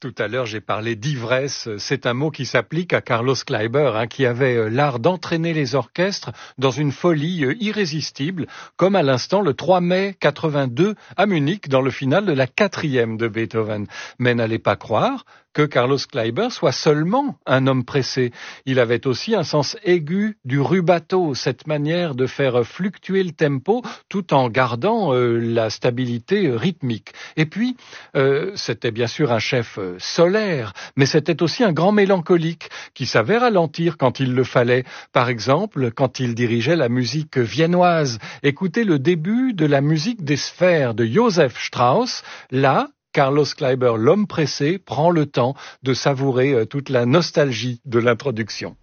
Tout à l'heure, j'ai parlé d'ivresse. C'est un mot qui s'applique à Carlos Kleiber, qui avait l'art d'entraîner les orchestres dans une folie irrésistible, comme à l'instant le 3 mai 82 à Munich, dans le final de la 4e de Beethoven. Mais n'allez pas croire que Carlos Kleiber soit seulement un homme pressé. Il avait aussi un sens aigu du rubato, cette manière de faire fluctuer le tempo tout en gardant la stabilité rythmique. Et puis, c'était bien sûr un chef solaire, mais c'était aussi un grand mélancolique qui savait ralentir quand il le fallait. Par exemple, quand il dirigeait la musique viennoise. Écoutez le début de la musique des sphères de Joseph Strauss. Là, Carlos Kleiber, l'homme pressé, prend le temps de savourer toute la nostalgie de l'introduction.